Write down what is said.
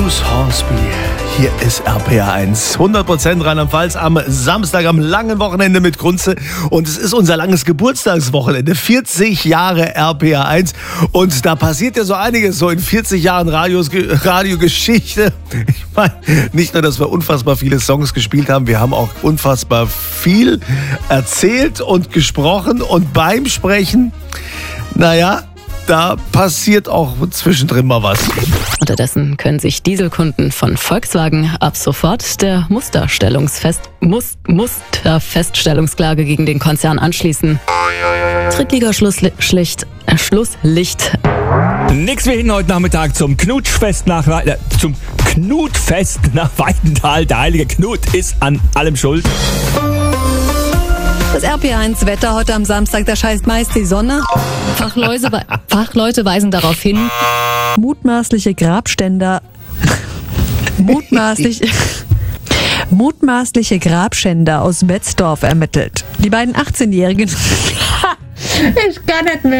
Bruce Hornsby. Hier ist RPA1. 100% Rheinland-Pfalz am Samstag, am langen Wochenende mit Grunze. Und es ist unser langes Geburtstagswochenende. 40 Jahre RPA1. Und da passiert ja so einiges so in 40 Jahren Radiogeschichte. Ich meine, nicht nur, dass wir unfassbar viele Songs gespielt haben, wir haben auch unfassbar viel erzählt und gesprochen. Und beim Sprechen, naja, da passiert auch zwischendrin mal was. Unterdessen können sich Dieselkunden von Volkswagen ab sofort der Musterfeststellungsklage gegen den Konzern anschließen. Drittliga Schlusslicht. Nix wie hin heute Nachmittag zum Knutfest nach Weidenthal. Der heilige Knut ist an allem schuld. Das RPA1-Wetter heute am Samstag, da scheint meist die Sonne. Fachleute weisen darauf hin, Mutmaßliche Grabschänder aus Betzdorf ermittelt. Die beiden 18-Jährigen... Ich kann nicht mehr.